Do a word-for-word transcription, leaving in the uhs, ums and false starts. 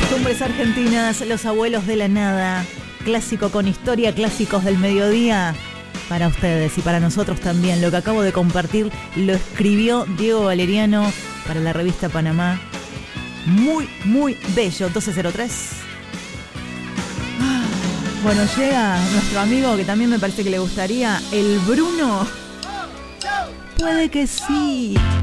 Costumbres argentinas, los abuelos de la nada. Clásico con historia, clásicos del mediodía. Para ustedes y para nosotros también. Lo que acabo de compartir lo escribió Diego Valeriano para la revista Panamá. Muy, muy bello. doce cero tres. Bueno, llega nuestro amigo que también me parece que le gustaría, el Bruno. Puede que sí.